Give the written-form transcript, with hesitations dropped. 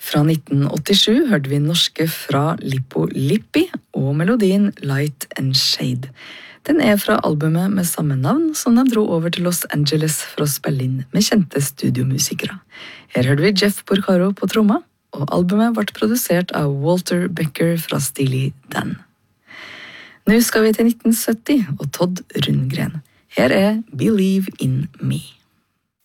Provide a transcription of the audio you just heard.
Fra 1987 hørte vi norske fra Lippo Lippi og melodien Light and Shade. Den fra albumet med samme navn som de dro over til Los Angeles for å spille inn med kjente studiomusikere. Her hørte vi Jeff Porcaro på tromma, og albumet ble produsert av Walter Becker fra Steely Dan. Nå skal vi til 1970 og Todd Rundgren. Her Believe in Me.